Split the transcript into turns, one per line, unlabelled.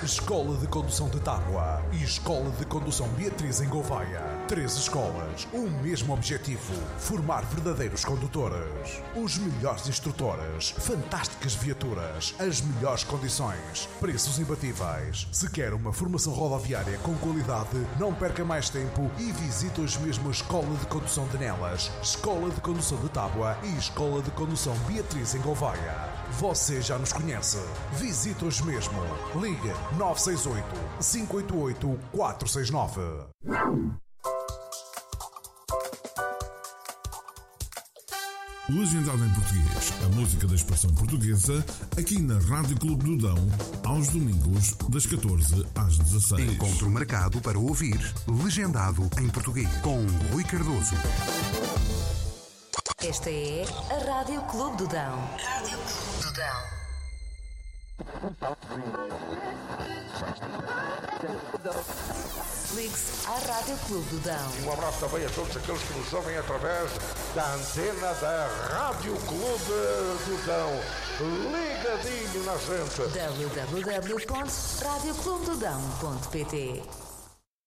Escola de Condução de Tábua e Escola de Condução Beatriz em Gouveia. 3 escolas, o mesmo objetivo: formar verdadeiros condutores. Os melhores instrutores, fantásticas viaturas, as melhores condições, preços imbatíveis. Se quer uma formação rodoviária com qualidade, não perca mais tempo e visite hoje mesmo a Escola de Condução de Nelas, Escola de Condução de Tábua e Escola de Condução Beatriz em Gouveia. Você já nos conhece. Visite hoje mesmo. Ligue 968 588 469.
Legendado em português, a música da expressão portuguesa, aqui na Rádio Clube do Dão, aos domingos, das 14 às 16.
Encontro marcado para ouvir Legendado em português, com Rui Cardoso.
Esta é a Rádio Clube do Dão. Rádio Clube do Dão. Ligue-se à Rádio Clube do Dão.
Um abraço também a todos aqueles que nos ouvem através da antena da Rádio Clube do Dão. Ligadinho na gente.
www.radioclubedodão.pt